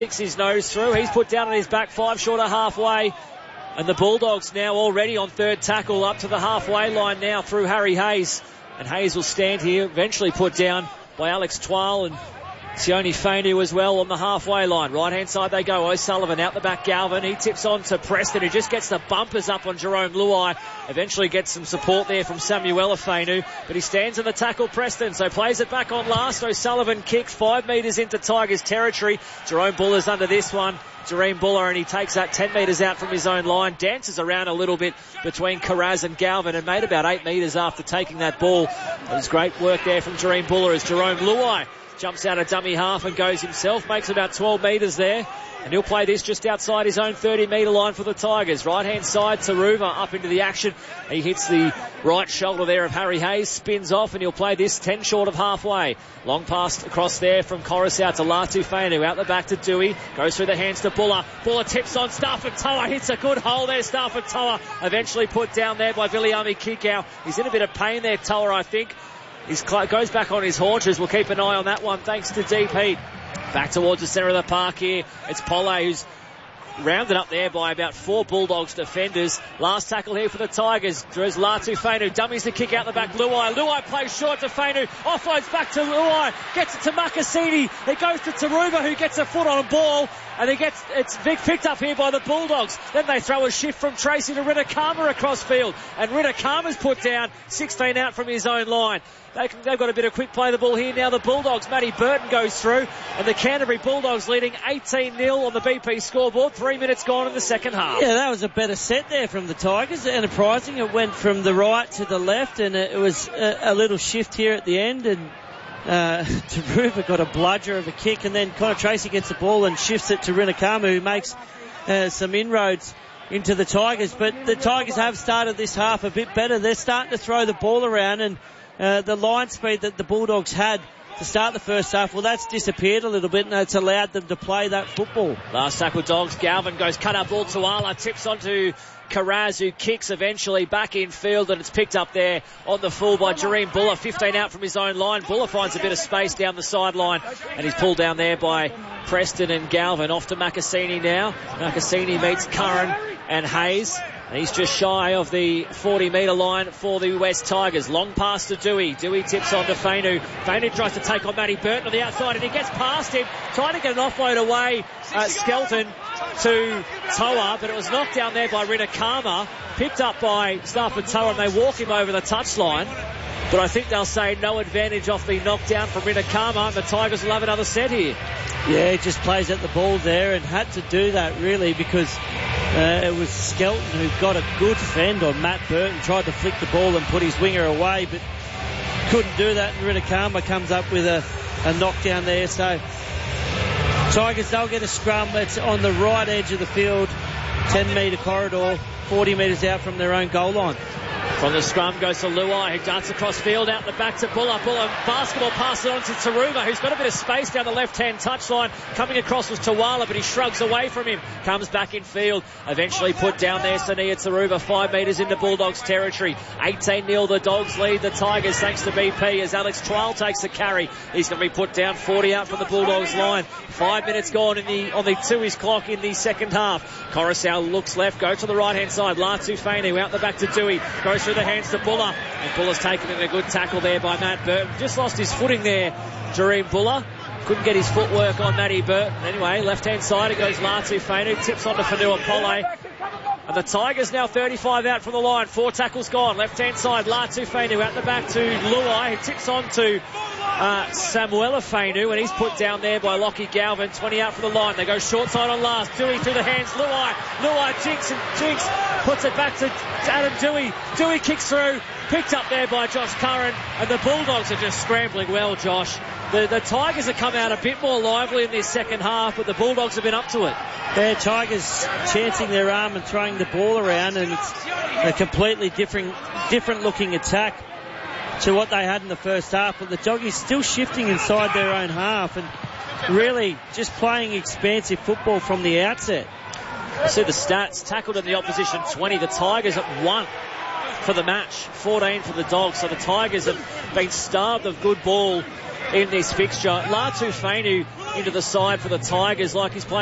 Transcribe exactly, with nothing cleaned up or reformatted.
Sticks his nose through. He's put down on his back, five short of halfway. And the Bulldogs now already on third tackle up to the halfway line now through Harry Hayes. And Hayes will stand here, eventually put down by Alex Twal and Sione Fainu as well on the halfway line. Right hand side they go. O'Sullivan out the back. Galvin. He tips on to Preston, who just gets the bumpers up on Jerome Luai. Eventually gets some support there from Samuela Fainu, but he stands in the tackle. Preston, so plays it back on last. O'Sullivan kicks five metres into Tigers territory. Jerome Buller's under this one. Jerome Buller, and he takes that ten metres out from his own line, dances around a little bit between Carraz and Galvin, and made about eight metres after taking that ball. It was great work there from Jerome Buller as Jerome Luai jumps out a dummy half and goes himself, makes about twelve metres there, and he'll play this just outside his own thirty metre line for the Tigers. Right hand side, Taruva up into the action. He hits the right shoulder there of Harry Hayes, spins off, and he'll play this ten short of halfway. Long pass across there from Coruscant to Latu Fainu, out the back to Dewey, goes through the hands to Buller. Buller tips on Stafford Toa, hits a good hole there. Stafford Toa eventually put down there by Viliami Kikau. He's in a bit of pain there, Toa, I think. He goes back on his haunches. We'll keep an eye on that one thanks to Deep Heat. Back towards the centre of the park here. It's Pole who's rounded up there by about four Bulldogs defenders. Last tackle here for the Tigers. There's Latu Fainu. Dummies the kick out the back. Luai. Luai plays short to Fainu. Offloads back to Luai. Gets it to Makasini. It goes to Taruva, who gets a foot on a ball. And he gets, it's big picked up here by the Bulldogs. Then they throw a shift from Tracy to Rinakama across field. And Rinakama's put down, sixteen out from his own line. They can, they've got a bit of quick play the ball here now. The Bulldogs, Matty Burton goes through. And the Canterbury Bulldogs leading eighteen nil on the B P scoreboard. Three minutes gone in the second half. Yeah, that was a better set there from the Tigers. Enterprising. It went from the right to the left. And it was a, a little shift here at the end. And Uh, Taruva got a bludger of a kick, and then Connor Tracy gets the ball and shifts it to Rinakama, who makes uh, some inroads into the Tigers. But the Tigers have started this half a bit better. They're starting to throw the ball around, and uh, the line speed that the Bulldogs had to start the first half, well, that's disappeared a little bit, and it's allowed them to play that football. Last tackle, Dogs. Galvin goes cut up ball to Ala, tips onto Carraz, who kicks eventually back in field, and it's picked up there on the full by Jareem Buller. fifteen out from his own line. Buller finds a bit of space down the sideline, and he's pulled down there by Preston and Galvin. Off to Makasini now. Makasini meets Curran and Hayes. And he's just shy of the forty metre line for the West Tigers. Long pass to Dewey. Dewey tips on to Fainu. Fainu tries to take on Matty Burton on the outside, and he gets past him, trying to get an offload away. Uh, Skelton to Toa, but it was knocked down there by Rinakama. Picked up by Stafford Toa, and they walk him over the touchline. But I think they'll say no advantage off the knockdown from Rinakama, and the Tigers will have another set here. Yeah, he just plays at the ball there and had to do that really because uh, it was Skelton who got a good fend on Matt Burton, tried to flick the ball and put his winger away, but couldn't do that, and Rinakama comes up with a, a knockdown there. So Tigers, they'll get a scrum. It's on the right edge of the field, ten metre corridor, forty metres out from their own goal line. From the scrum goes to Luai, who darts across field, out the back to Buller. Buller, basketball passes on to Taruva, who's got a bit of space down the left-hand touchline. Coming across was Tawala, but he shrugs away from him. Comes back in field. Eventually put down there, Sania Taruva, five metres into Bulldogs territory. eighteen nil, the Dogs lead the Tigers thanks to B P as Alex Twal takes the carry. He's going to be put down, forty out from the Bulldogs line. Five minutes gone in the on the two-ish clock in the second half. Coruscant looks left, go to the right-hand side. Latu Fainu out the back to Dewey. Goes through the hands to Buller, and Buller's taken in a good tackle there by Matt Burton. Just lost his footing there, Jareem Buller. Couldn't get his footwork on Matty Burton. Anyway, left-hand side, it goes Latu Fainu, tips onto Fanua Pole. And the Tigers now thirty-five out from the line. Four tackles gone. Left-hand side, Latu Fainu out the back to Luai, who tips on to uh, Samuela Fainu, and he's put down there by Lockie Galvin. twenty out from the line. They go short side on last. Dewey through the hands. Luai. Luai jinks and jinks. Puts it back to Adam Dewey. Dewey kicks through. Picked up there by Josh Curran. And the Bulldogs are just scrambling well, Josh. The, the Tigers have come out a bit more lively in this second half, but the Bulldogs have been up to it. Yeah, Tigers chancing their arm and throwing the ball around, and it's a completely different, different looking attack to what they had in the first half. But the Doggies still shifting inside their own half and really just playing expansive football from the outset. You see the stats, tackled in the opposition twenty, the Tigers at one for the match, fourteen for the Dogs. So the Tigers have been starved of good ball in this fixture. Latu Fainu into the side for the Tigers, like he's playing